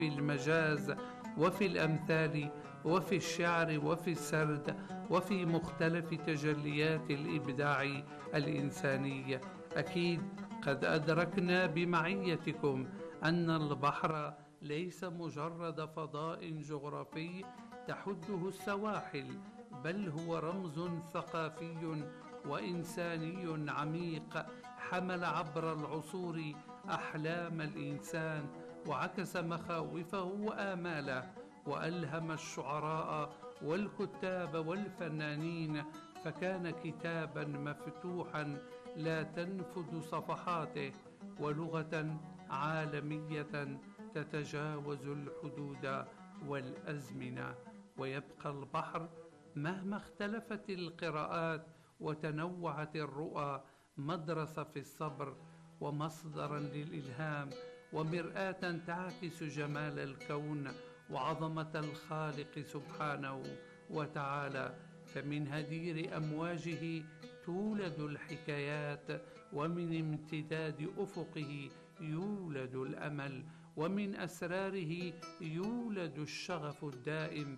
في المجاز وفي الأمثال وفي الشعر وفي السرد وفي مختلف تجليات الإبداع الإنساني. أكيد قد أدركنا بمعيتكم أن البحر ليس مجرد فضاء جغرافي تحده السواحل، بل هو رمز ثقافي وإنساني عميق حمل عبر العصور أحلام الإنسان وعكس مخاوفه وآماله، وألهم الشعراء والكتاب والفنانين، فكان كتابا مفتوحا لا تنفد صفحاته، ولغة عالمية تتجاوز الحدود والأزمنة. ويبقى البحر مهما اختلفت القراءات وتنوعت الرؤى مدرسة في الصبر، ومصدرا للإلهام، ومرآة تعكس جمال الكون وعظمة الخالق سبحانه وتعالى. فمن هدير أمواجه تولد الحكايات، ومن امتداد أفقه يولد الأمل، ومن أسراره يولد الشغف الدائم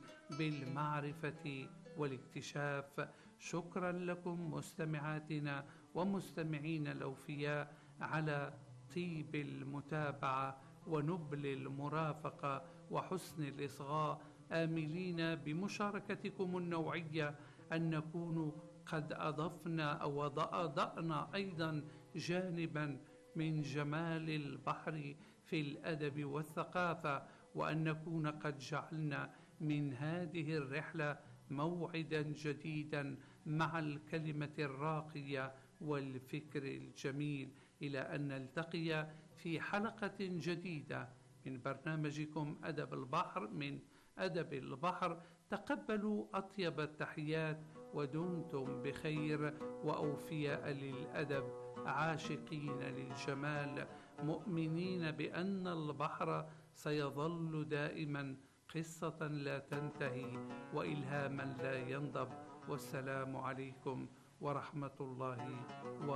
بالمعرفة والاكتشاف. شكرا لكم مستمعاتنا ومستمعين الأوفياء على طيب المتابعة ونبل المرافقة وحسن الإصغاء، آملين بمشاركتكم النوعية أن نكون قد أضفنا أو أضأنا أيضا جانبا من جمال البحر في الأدب والثقافة، وأن نكون قد جعلنا من هذه الرحلة موعدا جديدا مع الكلمة الراقية والفكر الجميل، إلى أن نلتقي في حلقة جديدة من برنامجكم أدب البحر من أدب البحر. تقبلوا أطيب التحيات ودمتم بخير وأوفياء للأدب، عاشقين للجمال، مؤمنين بأن البحر سيظل دائما قصة لا تنتهي وإلهاما لا ينضب. والسلام عليكم ورحمة الله وبركاته.